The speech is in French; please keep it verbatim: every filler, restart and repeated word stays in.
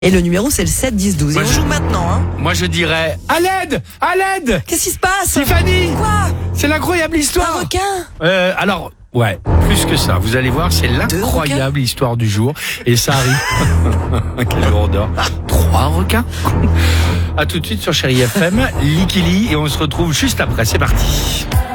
Et le numéro, c'est le sept dix douze. Moi, Et on je- joue maintenant, hein. Moi, je dirais à l'aide, à l'aide. Qu'est-ce qui se passe? Tiffany, Quoi? c'est l'incrroyable Un histoire. requin? Euh, alors, ouais, plus que ça. Vous allez voir, c'est l'incroyable histoire du jour. Et ça arrive. Quel lourdeur. Trois requins. À tout de suite sur Chérie F M, Likili, et on se retrouve juste après. C'est parti.